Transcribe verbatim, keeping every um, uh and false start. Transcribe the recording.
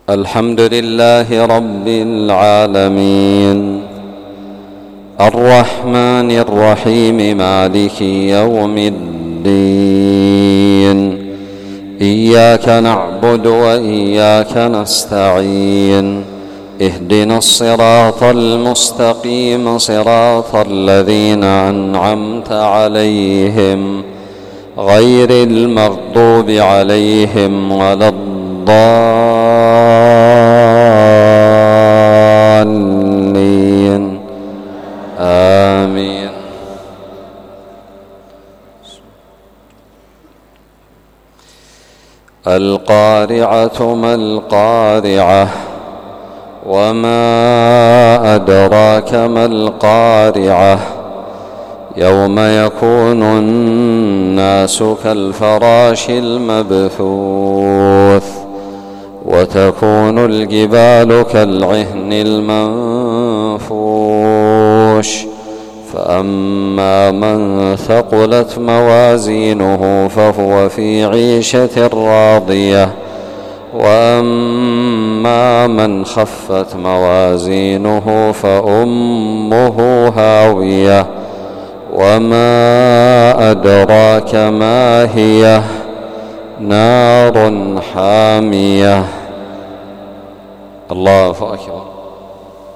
الحمد لله رب العالمين الرحمن الرحيم مالك يوم الدين إياك نعبد وإياك نستعين اهدنا الصراط المستقيم صراط الذين أنعمت عليهم غير المغضوب عليهم ولا الضالين آمين. القارعة ما القارعة وما أدراك ما القارعة يوم يكون الناس كالفراش المبثوث وتكون الجبال كالعهن المنفوش فأما من ثقلت موازينه فهو في عيشة راضية وأما من خفت موازينه فأمه هاوية وما أدراك ما هي نار حامية. الله أكبر.